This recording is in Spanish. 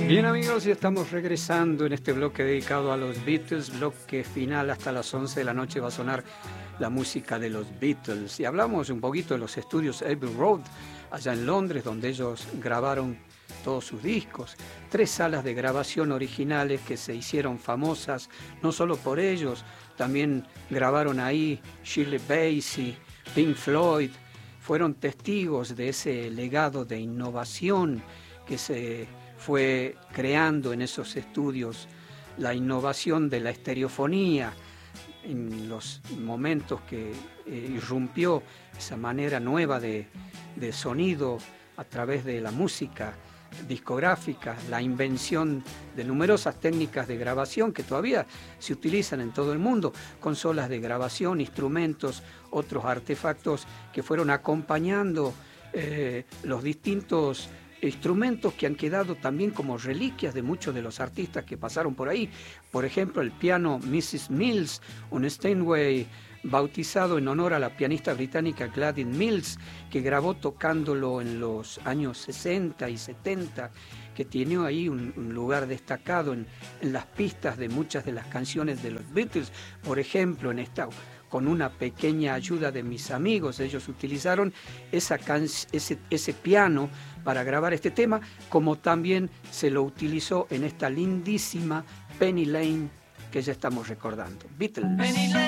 Bien amigos, ya estamos regresando en este bloque dedicado a los Beatles, bloque final hasta las 11 de la noche va a sonar la música de los Beatles. Y hablamos un poquito de los estudios Abbey Road, allá en Londres, donde ellos grabaron todos sus discos. 3 salas de grabación originales que se hicieron famosas, no solo por ellos, también grabaron ahí Shirley Bassey, Pink Floyd, fueron testigos de ese legado de innovación que se fue creando en esos estudios, la innovación de la estereofonía, en los momentos que irrumpió esa manera nueva de sonido a través de la música discográfica, la invención de numerosas técnicas de grabación que todavía se utilizan en todo el mundo, consolas de grabación, instrumentos, otros artefactos que fueron acompañando los distintos instrumentos que han quedado también como reliquias de muchos de los artistas que pasaron por ahí. Por ejemplo, el piano Mrs. Mills, un Steinway bautizado en honor a la pianista británica Gladys Mills, que grabó tocándolo en los años 60 y 70, que tiene ahí un lugar destacado en las pistas de muchas de las canciones de los Beatles. Por ejemplo, en esta, con una pequeña ayuda de mis amigos, ellos utilizaron ese piano para grabar este tema, como también se lo utilizó en esta lindísima Penny Lane que ya estamos recordando. Beatles.